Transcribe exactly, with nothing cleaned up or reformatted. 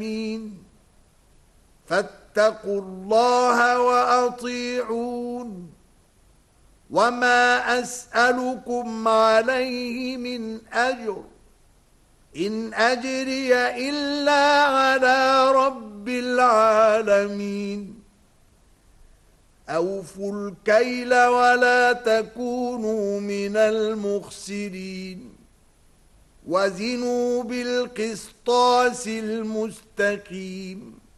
فاتقوا الله وأطيعون وما أسألكم عليه من أجر إن أجري إلا على رب العالمين أوفوا الكيل ولا تكونوا من المخسرين وزنوا بالقسطاس المستقيم